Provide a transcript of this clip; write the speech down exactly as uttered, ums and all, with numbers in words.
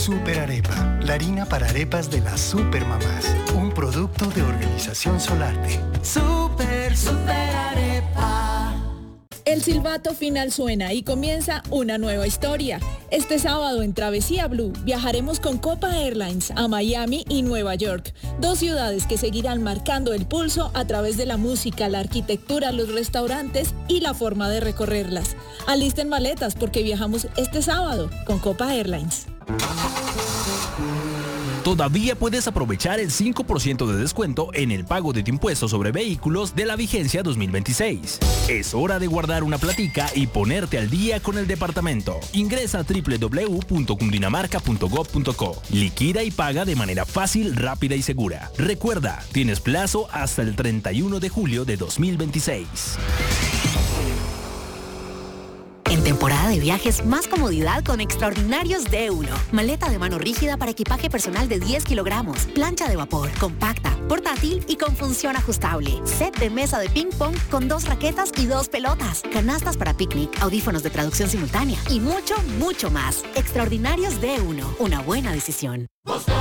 Super Arepa, la harina para arepas de las supermamás. Un producto de Organización Solarte. Super, super arepa. El silbato final suena y comienza una nueva historia. Este sábado en Travesía Blue viajaremos con Copa Airlines a Miami y Nueva York, dos ciudades que seguirán marcando el pulso a través de la música, la arquitectura, los restaurantes y la forma de recorrerlas. Alisten maletas porque viajamos este sábado con Copa Airlines. Todavía puedes aprovechar el cinco por ciento de descuento en el pago de tu impuesto sobre vehículos de la vigencia dos mil veintiséis. Es hora de guardar una platica y ponerte al día con el departamento. Ingresa a doble u doble u doble u punto cundinamarca punto gob punto co. Liquida y paga de manera fácil, rápida y segura. Recuerda, tienes plazo hasta el treinta y uno de julio de dos mil veintiséis. En temporada de viajes, más comodidad con Extraordinarios D uno. Maleta de mano rígida para equipaje personal de diez kilogramos. Plancha de vapor, compacta, portátil y con función ajustable. Set de mesa de ping pong con dos raquetas y dos pelotas. Canastas para picnic, audífonos de traducción simultánea y mucho, mucho más. Extraordinarios D uno. Una buena decisión.